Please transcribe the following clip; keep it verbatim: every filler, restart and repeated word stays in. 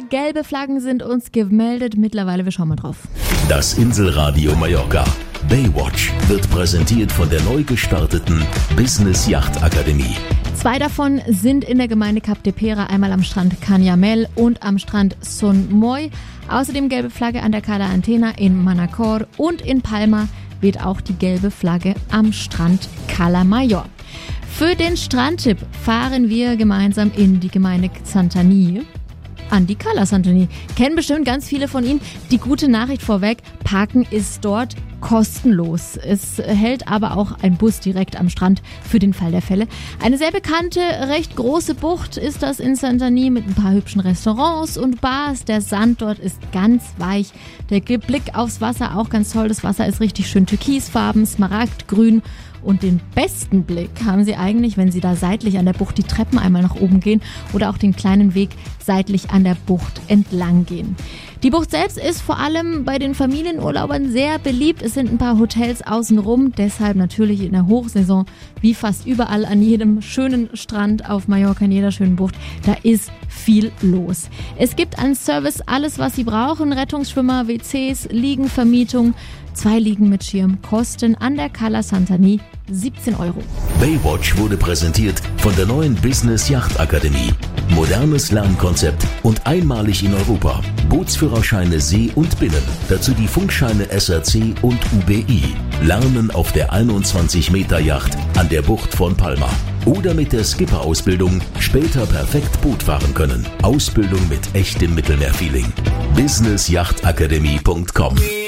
Vier gelbe Flaggen sind uns gemeldet. Mittlerweile, wir schauen mal drauf. Das Inselradio Mallorca. Baywatch wird präsentiert von der neu gestarteten Business Yacht Akademie. Zwei davon sind in der Gemeinde Cap de Pera, einmal am Strand Canyamel und am Strand Son Moy. Außerdem gelbe Flagge an der Cala Antena in Manacor und in Palma weht auch die gelbe Flagge am Strand Cala Mayor. Für den Strandtipp fahren wir gemeinsam in die Gemeinde Santani an die Cala Santani. Kennen bestimmt ganz viele von Ihnen. Die gute Nachricht vorweg, Parken ist dort kostenlos. Es hält aber auch ein Bus direkt am Strand für den Fall der Fälle. Eine sehr bekannte, recht große Bucht ist das in Santani mit ein paar hübschen Restaurants und Bars. Der Sand dort ist ganz weich. Der Blick aufs Wasser auch ganz toll. Das Wasser ist richtig schön türkisfarben, smaragdgrün. Und den besten Blick haben Sie eigentlich, wenn Sie da seitlich an der Bucht die Treppen einmal nach oben gehen oder auch den kleinen Weg seitlich an der Bucht entlang gehen. Die Bucht selbst ist vor allem bei den Familienurlaubern sehr beliebt. Es sind ein paar Hotels außenrum, deshalb natürlich in der Hochsaison, wie fast überall an jedem schönen Strand auf Mallorca, in jeder schönen Bucht, da ist viel los. Es gibt an Service alles, was Sie brauchen, Rettungsschwimmer, W Cs, Liegenvermietung, zwei Liegen mit Schirm, kosten an der Cala Santani siebzehn Euro. Baywatch wurde präsentiert von der neuen Business Yacht Akademie. Modernes Lernkonzept und einmalig in Europa. Bootsführerscheine See und Binnen. Dazu die Funkscheine S R C und U B I. Lernen auf der einundzwanzig Meter Yacht an der Bucht von Palma. Oder mit der Skipper-Ausbildung später perfekt Boot fahren können. Ausbildung mit echtem Mittelmeerfeeling. business yacht akademie punkt com